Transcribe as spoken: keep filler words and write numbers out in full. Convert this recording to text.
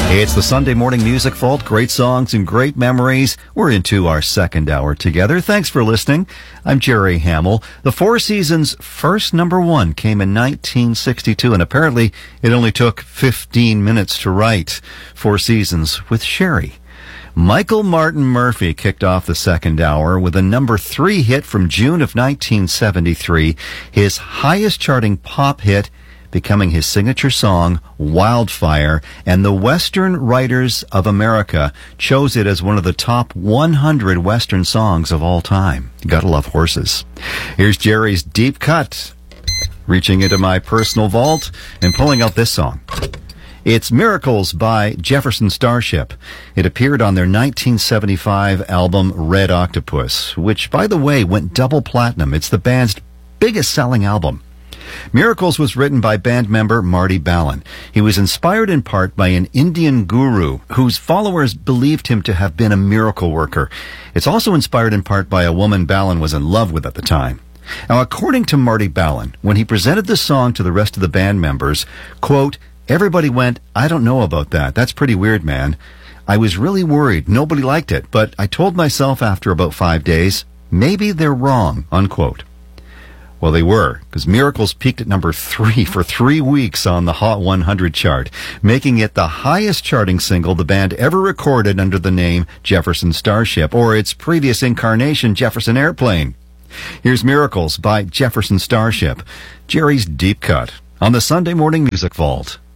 It's the Sunday Morning Music Vault. Great songs and great memories. We're into our second hour together. Thanks for listening. I'm Jerry Hamill. The Four Seasons' first number one came in nineteen sixty-two, and apparently it only took fifteen minutes to write. Four Seasons with Sherry. Michael Martin Murphey kicked off the second hour with a number three hit from June of nineteen seventy-three, his highest charting pop hit, becoming his signature song, Wildfire, and the Western Writers of America chose it as one of the top one hundred Western songs of all time. You gotta love horses. Here's Jerry's deep cut, reaching into my personal vault and pulling out this song. It's Miracles by Jefferson Starship. It appeared on their nineteen seventy-five album Red Octopus, which, by the way, went double platinum. It's the band's biggest selling album. Miracles was written by band member Marty Balin. He was inspired in part by an Indian guru whose followers believed him to have been a miracle worker. It's also inspired in part by a woman Balin was in love with at the time. Now, according to Marty Balin, when he presented the song to the rest of the band members, quote, everybody went, I don't know about that. That's pretty weird, man. I was really worried. Nobody liked it. But I told myself after about five days, maybe they're wrong, unquote. Well, they were, because Miracles peaked at number three for three weeks on the Hot one hundred chart, making it the highest charting single the band ever recorded under the name Jefferson Starship, or its previous incarnation, Jefferson Airplane. Here's Miracles by Jefferson Starship, Jerry's deep cut on the Sunday Morning Music Vault.